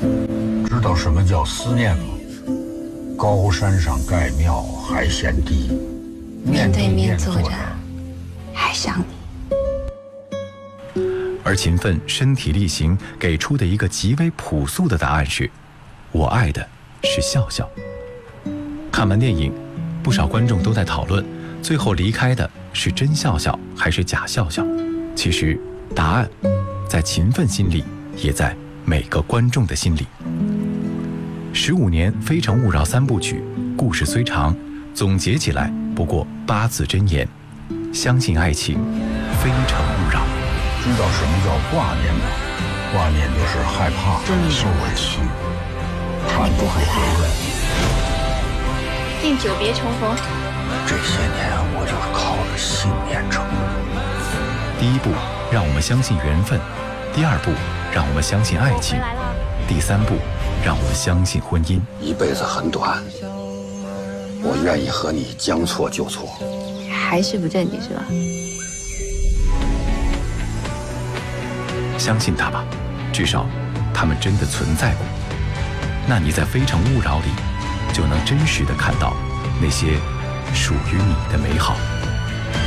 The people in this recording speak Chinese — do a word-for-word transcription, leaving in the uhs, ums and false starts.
知道什么叫思念吗？高山上盖庙还嫌低， 面对面坐着还想你。 而勤奋身体力行给出的一个极为朴素的答案是：我爱的是笑笑。看完电影，不少观众都在讨论，最后离开的是真笑笑还是假笑笑？其实，答案在勤奋心里，也在每个观众的心里。十五年《非诚勿扰》三部曲，故事虽长，总结起来不过八字真言：相信爱情，非诚勿扰。 知道什么叫挂念吗？挂念就是害怕受委屈， 怕你不回来。 敬久别重逢。 这些年我就是靠着信念撑的。 第一步，让我们相信缘分；第二步，让我们相信爱情；第三步，让我们相信婚姻。 一辈子很短，我愿意和你将错就错。 还是不正经是吧？ 相信他吧，至少他们真的存在过。那你在《非诚勿扰》里，就能真实的看到那些属于你的美好。